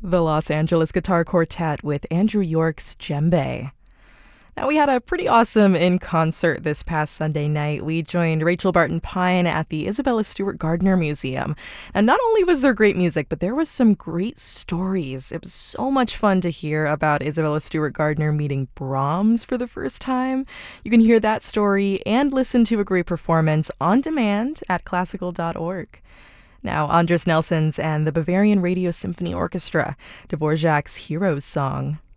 The Los Angeles Guitar Quartet with Andrew York's Djembe. Now, we had a pretty awesome in-concert this past Sunday night. We joined Rachel Barton Pine at the Isabella Stewart Gardner Museum. And not only was there great music, but there was some great stories. It was so much fun to hear about Isabella Stewart Gardner meeting Brahms for the first time. You can hear that story and listen to a great performance on demand at classical.org. Now, Andres Nelsons and the Bavarian Radio Symphony Orchestra, Dvorak's Heroes Song.